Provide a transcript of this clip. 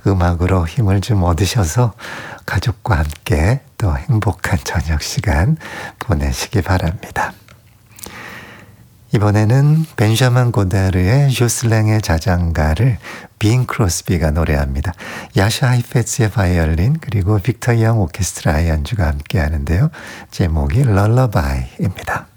음악으로 힘을 좀 얻으셔서 가족과 함께 또 행복한 저녁 시간 보내시기 바랍니다. 이번에는 벤자민 고다르의 조슬랭의 자장가를 빈 크로스비가 노래합니다. 야샤 하이페츠의 바이올린 그리고 빅터 영 오케스트라의 연주가 함께 하는데요. 제목이 럴러바이입니다.